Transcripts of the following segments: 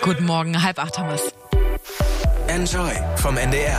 Guten Morgen, 7:30 haben wir's. Enjoy vom NDR.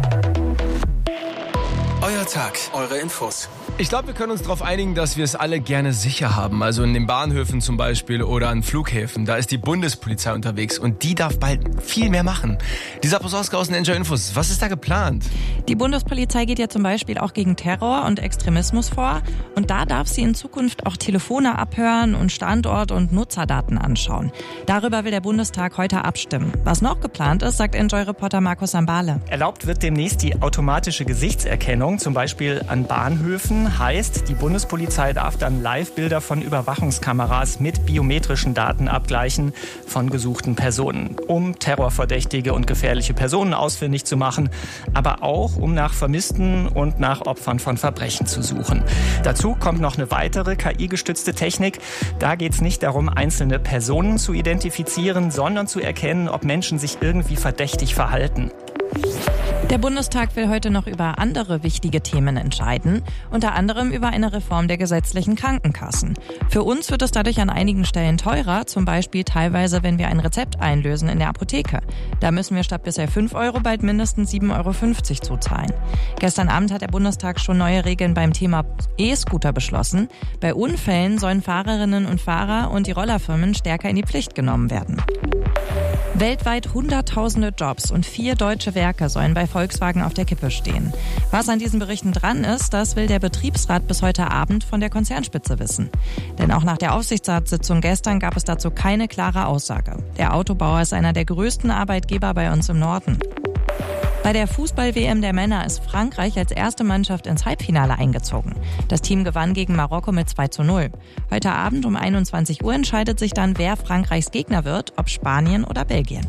Euer Tag, eure Infos. Ich glaube, wir können uns darauf einigen, dass wir es alle gerne sicher haben. Also in den Bahnhöfen zum Beispiel oder an Flughäfen. Da ist die Bundespolizei unterwegs und die darf bald viel mehr machen. Lisa Posowska aus den Enjoy Infos, was ist da geplant? Die Bundespolizei geht ja zum Beispiel auch gegen Terror und Extremismus vor. Und da darf sie in Zukunft auch Telefone abhören und Standort- und Nutzerdaten anschauen. Darüber will der Bundestag heute abstimmen. Was noch geplant ist, sagt Enjoy-Reporter Markus Sambale. Erlaubt wird demnächst die automatische Gesichtserkennung, zum Beispiel an Bahnhöfen. Heißt, die Bundespolizei darf dann Live-Bilder von Überwachungskameras mit biometrischen Daten abgleichen von gesuchten Personen, um terrorverdächtige und gefährliche Personen ausfindig zu machen, aber auch um nach Vermissten und nach Opfern von Verbrechen zu suchen. Dazu kommt noch eine weitere KI-gestützte Technik. Da geht es nicht darum, einzelne Personen zu identifizieren, sondern zu erkennen, ob Menschen sich irgendwie verdächtig verhalten. Der Bundestag will heute noch über andere wichtige Themen entscheiden, unter anderem über eine Reform der gesetzlichen Krankenkassen. Für uns wird es dadurch an einigen Stellen teurer, zum Beispiel teilweise, wenn wir ein Rezept einlösen in der Apotheke. Da müssen wir statt bisher 5 Euro bald mindestens 7,50 Euro zuzahlen. Gestern Abend hat der Bundestag schon neue Regeln beim Thema E-Scooter beschlossen. Bei Unfällen sollen Fahrerinnen und Fahrer und die Rollerfirmen stärker in die Pflicht genommen werden. Weltweit Hunderttausende Jobs und 4 deutsche Werke sollen bei Volkswagen auf der Kippe stehen. Was an diesen Berichten dran ist, das will der Betriebsrat bis heute Abend von der Konzernspitze wissen. Denn auch nach der Aufsichtsratssitzung gestern gab es dazu keine klare Aussage. Der Autobauer ist einer der größten Arbeitgeber bei uns im Norden. Bei der Fußball-WM der Männer ist Frankreich als erste Mannschaft ins Halbfinale eingezogen. Das Team gewann gegen Marokko mit 2:0. Heute Abend um 21 Uhr entscheidet sich dann, wer Frankreichs Gegner wird, ob Spanien oder Belgien.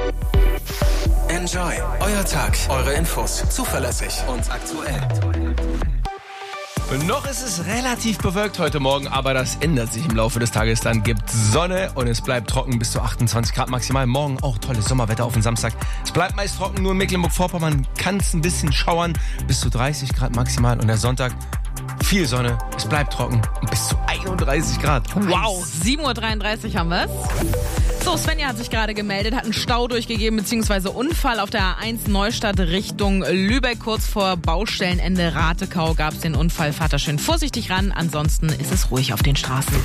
Enjoy, euer Tag, eure Infos. Zuverlässig und aktuell. Noch ist es relativ bewölkt heute Morgen, aber das ändert sich im Laufe des Tages. Dann gibt Sonne und es bleibt trocken bis zu 28 Grad maximal. Morgen auch tolles Sommerwetter auf den Samstag. Es bleibt meist trocken, nur in Mecklenburg-Vorpommern kann es ein bisschen schauern. Bis zu 30 Grad maximal und der Sonntag viel Sonne, es bleibt trocken und bis zu 31 Grad. Wow, 7:33 haben wir's. So, Svenja hat sich gerade gemeldet, hat einen Stau durchgegeben, beziehungsweise Unfall auf der A1 Neustadt Richtung Lübeck. Kurz vor Baustellenende Ratekau gab es den Unfall. Fahrt da schön vorsichtig ran, ansonsten ist es ruhig auf den Straßen.